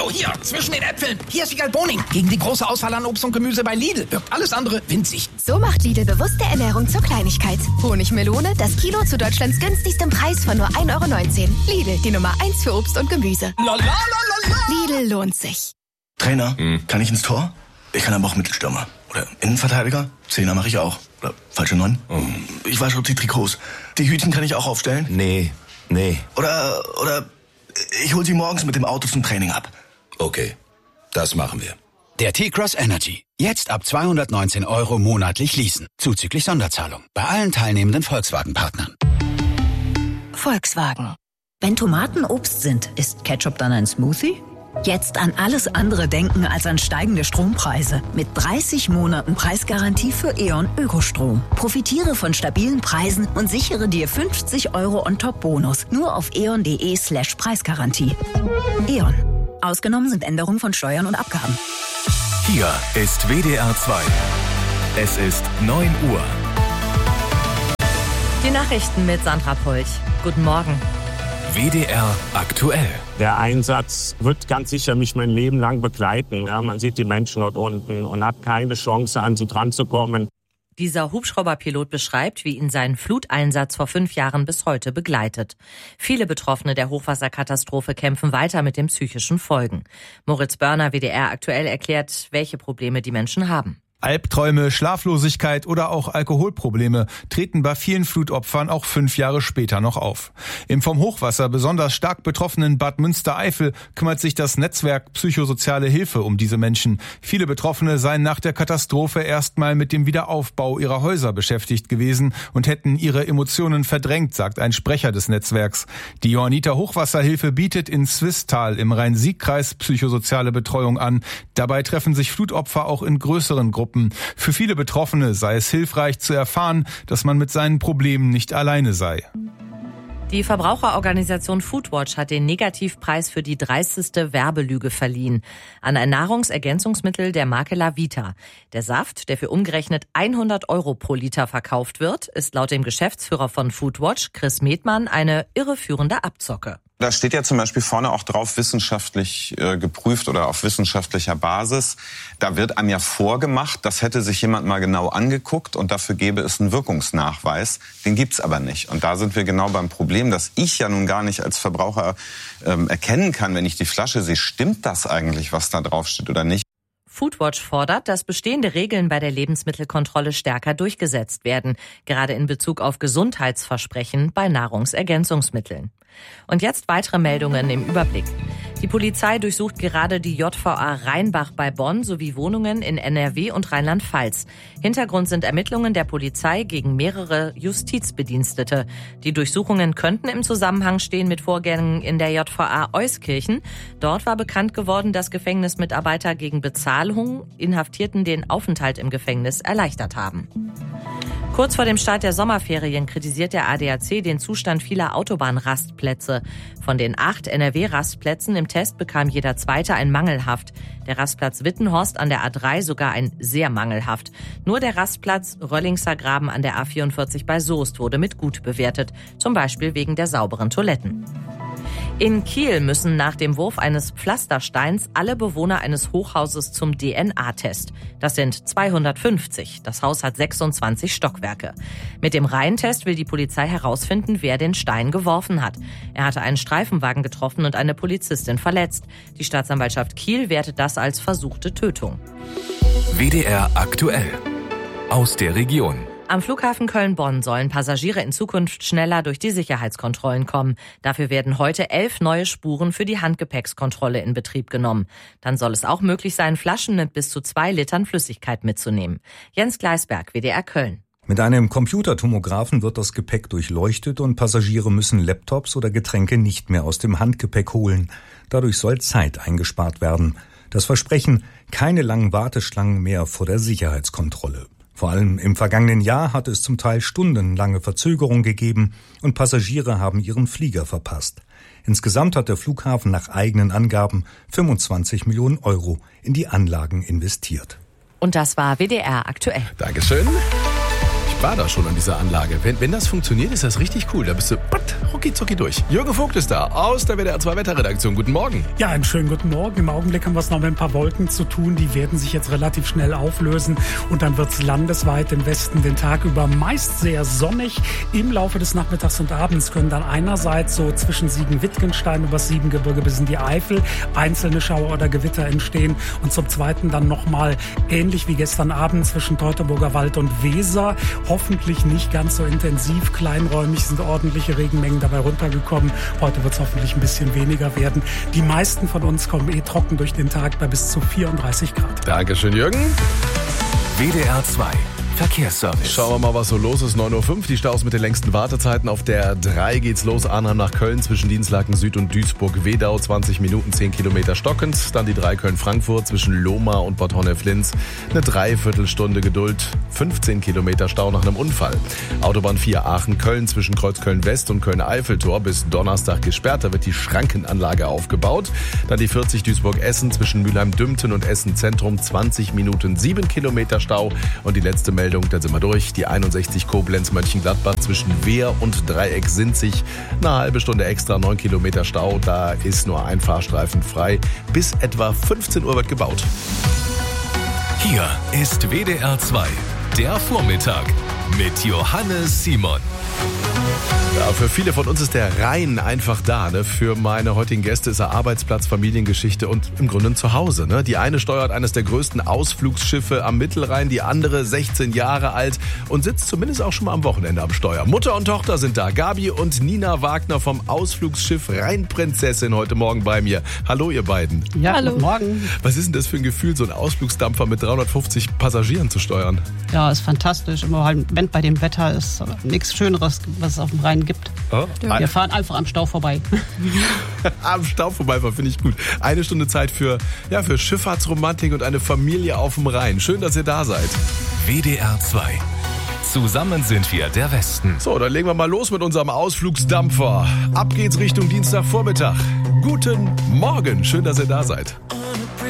Hallo, hier, zwischen den Äpfeln. Hier ist Wiegald Boning. Gegen die große Auswahl an Obst und Gemüse bei Lidl wirkt alles andere winzig. So macht Lidl bewusste Ernährung zur Kleinigkeit. Honigmelone, das Kilo zu Deutschlands günstigstem Preis von nur 1,19 €. Lidl, die Nummer 1 für Obst und Gemüse. Lidl lohnt sich. Trainer, kann ich ins Tor? Ich kann aber auch Mittelstürmer. Oder Innenverteidiger? Zehner mache ich auch. Oder falsche 9? Ich wasche die Trikots. Die Hütchen kann ich auch aufstellen? Nee. Oder ich hol sie morgens mit dem Auto zum Training ab. Okay, das machen wir. Der T-Cross Energy. Jetzt ab 219 € monatlich leasen. Zuzüglich Sonderzahlung. Bei allen teilnehmenden Volkswagen-Partnern. Volkswagen. Wenn Tomaten Obst sind, ist Ketchup dann ein Smoothie? Jetzt an alles andere denken als an steigende Strompreise. Mit 30 Monaten Preisgarantie für E.ON Ökostrom. Profitiere von stabilen Preisen und sichere dir 50 € on top Bonus. Nur auf eon.de/Preisgarantie. E.ON. Ausgenommen sind Änderungen von Steuern und Abgaben. Hier ist WDR 2. Es ist 9 Uhr. Die Nachrichten mit Sandra Pulch. Guten Morgen. WDR aktuell. Der Einsatz wird ganz sicher mich mein Leben lang begleiten. Ja, man sieht die Menschen dort unten und hat keine Chance, an sie dran zu kommen. Dieser Hubschrauberpilot beschreibt, wie ihn sein Fluteinsatz vor 5 Jahren bis heute begleitet. Viele Betroffene der Hochwasserkatastrophe kämpfen weiter mit den psychischen Folgen. Moritz Börner, WDR aktuell, erklärt, welche Probleme die Menschen haben. Albträume, Schlaflosigkeit oder auch Alkoholprobleme treten bei vielen Flutopfern auch 5 Jahre später noch auf. Im vom Hochwasser besonders stark betroffenen Bad Münstereifel kümmert sich das Netzwerk Psychosoziale Hilfe um diese Menschen. Viele Betroffene seien nach der Katastrophe erstmal mit dem Wiederaufbau ihrer Häuser beschäftigt gewesen und hätten ihre Emotionen verdrängt, sagt ein Sprecher des Netzwerks. Die Johanniter Hochwasserhilfe bietet in Swisttal im Rhein-Sieg-Kreis psychosoziale Betreuung an. Dabei treffen sich Flutopfer auch in größeren Gruppen. Für viele Betroffene sei es hilfreich zu erfahren, dass man mit seinen Problemen nicht alleine sei. Die Verbraucherorganisation Foodwatch hat den Negativpreis für die dreisteste Werbelüge verliehen. An ein Nahrungsergänzungsmittel der Marke Lavita. Der Saft, der für umgerechnet 100 € pro Liter verkauft wird, ist laut dem Geschäftsführer von Foodwatch, Chris Medmann, eine irreführende Abzocke. Da steht ja zum Beispiel vorne auch drauf, wissenschaftlich geprüft oder auf wissenschaftlicher Basis. Da wird einem ja vorgemacht, das hätte sich jemand mal genau angeguckt und dafür gäbe es einen Wirkungsnachweis. Den gibt's aber nicht. Und da sind wir genau beim Problem, dass ich ja nun gar nicht als Verbraucher erkennen kann, wenn ich die Flasche sehe, stimmt das eigentlich, was da drauf steht oder nicht. Foodwatch fordert, dass bestehende Regeln bei der Lebensmittelkontrolle stärker durchgesetzt werden, gerade in Bezug auf Gesundheitsversprechen bei Nahrungsergänzungsmitteln. Und jetzt weitere Meldungen im Überblick. Die Polizei durchsucht gerade die JVA Rheinbach bei Bonn sowie Wohnungen in NRW und Rheinland-Pfalz. Hintergrund sind Ermittlungen der Polizei gegen mehrere Justizbedienstete. Die Durchsuchungen könnten im Zusammenhang stehen mit Vorgängen in der JVA Euskirchen. Dort war bekannt geworden, dass Gefängnismitarbeiter gegen Bezahlung Inhaftierten den Aufenthalt im Gefängnis erleichtert haben. Kurz vor dem Start der Sommerferien kritisiert der ADAC den Zustand vieler Autobahnrastplätze. Von den 8 NRW-Rastplätzen im Test bekam jeder zweite ein mangelhaft. Der Rastplatz Wittenhorst an der A3 sogar ein sehr mangelhaft. Nur der Rastplatz Röllingser Graben an der A44 bei Soest wurde mit gut bewertet, zum Beispiel wegen der sauberen Toiletten. In Kiel müssen nach dem Wurf eines Pflastersteins alle Bewohner eines Hochhauses zum DNA-Test. Das sind 250. Das Haus hat 26 Stockwerke. Mit dem Reihentest will die Polizei herausfinden, wer den Stein geworfen hat. Er hatte einen Streifenwagen getroffen und eine Polizistin verletzt. Die Staatsanwaltschaft Kiel wertet das als versuchte Tötung. WDR aktuell. Aus der Region. Am Flughafen Köln-Bonn sollen Passagiere in Zukunft schneller durch die Sicherheitskontrollen kommen. Dafür werden heute 11 neue Spuren für die Handgepäckskontrolle in Betrieb genommen. Dann soll es auch möglich sein, Flaschen mit bis zu 2 Litern Flüssigkeit mitzunehmen. Jens Gleisberg, WDR Köln. Mit einem Computertomographen wird das Gepäck durchleuchtet und Passagiere müssen Laptops oder Getränke nicht mehr aus dem Handgepäck holen. Dadurch soll Zeit eingespart werden. Das Versprechen, keine langen Warteschlangen mehr vor der Sicherheitskontrolle. Vor allem im vergangenen Jahr hat es zum Teil stundenlange Verzögerung gegeben und Passagiere haben ihren Flieger verpasst. Insgesamt hat der Flughafen nach eigenen Angaben 25 Millionen € in die Anlagen investiert. Und das war WDR aktuell. Dankeschön. war da schon an dieser Anlage. Wenn das funktioniert, ist das richtig cool. Da bist du rucki-zucki durch. Jürgen Vogt ist da aus der WDR 2 Wetterredaktion. Guten Morgen. Ja, einen schönen guten Morgen. Im Augenblick haben wir es noch mit ein paar Wolken zu tun. Die werden sich jetzt relativ schnell auflösen. Und dann wird es landesweit im Westen den Tag über meist sehr sonnig. Im Laufe des Nachmittags und Abends können dann einerseits so zwischen Siegen-Wittgenstein über das Siebengebirge bis in die Eifel einzelne Schauer oder Gewitter entstehen. Und zum Zweiten dann nochmal ähnlich wie gestern Abend zwischen Teutoburger Wald und Weser. Hoffentlich nicht ganz so intensiv. Kleinräumig sind ordentliche Regenmengen dabei runtergekommen. Heute wird es hoffentlich ein bisschen weniger werden. Die meisten von uns kommen trocken durch den Tag bei bis zu 34 Grad. Dankeschön, Jürgen. WDR 2 Verkehrsservice. Schauen wir mal, was so los ist. 9:05 Uhr, die Staus mit den längsten Wartezeiten. Auf der 3 geht's los, Arnhem nach Köln, zwischen Dienstlaken Süd und Duisburg-Wedau, 20 Minuten, 10 Kilometer stockend. Dann die 3 Köln-Frankfurt zwischen Lohmar und Bad Honnef-Linz. Eine Dreiviertelstunde Geduld, 15 Kilometer Stau nach einem Unfall. Autobahn 4 Aachen-Köln zwischen Kreuzköln-West und Köln-Eiffeltor bis Donnerstag gesperrt. Da wird die Schrankenanlage aufgebaut. Dann die 40 Duisburg-Essen zwischen Mülheim-Dümten und Essen-Zentrum, 20 Minuten, 7 Kilometer Stau. Und die letzte Meldung, dann sind wir durch. Die 61 Koblenz-Mönchengladbach zwischen Wehr und Dreieck-Sinzig. Eine halbe Stunde extra, 9 Kilometer Stau. Da ist nur ein Fahrstreifen frei. Bis etwa 15 Uhr wird gebaut. Hier ist WDR 2, der Vormittag mit Johannes Simon. Ja, für viele von uns ist der Rhein einfach da. Ne? Für meine heutigen Gäste ist er Arbeitsplatz, Familiengeschichte und im Grunde ein Zuhause. Ne? Die eine steuert eines der größten Ausflugsschiffe am Mittelrhein, die andere 16 Jahre alt und sitzt zumindest auch schon mal am Wochenende am Steuer. Mutter und Tochter sind da. Gabi und Nina Wagner vom Ausflugsschiff Rheinprinzessin heute Morgen bei mir. Hallo ihr beiden. Ja, hallo. Guten Morgen. Was ist denn das für ein Gefühl, so einen Ausflugsdampfer mit 350 Passagieren zu steuern? Ja, ist fantastisch. Immer halt, wenn bei dem Wetter ist nichts Schöneres, was es auf dem Rhein gibt. Oh. Ja. Wir fahren einfach am Stau vorbei. Am Stau vorbeifahren, finde ich gut. Eine Stunde Zeit für Schifffahrtsromantik und eine Familie auf dem Rhein. Schön, dass ihr da seid. WDR 2. Zusammen sind wir der Westen. So, dann legen wir mal los mit unserem Ausflugsdampfer. Ab geht's Richtung Dienstagvormittag. Guten Morgen, schön, dass ihr da seid.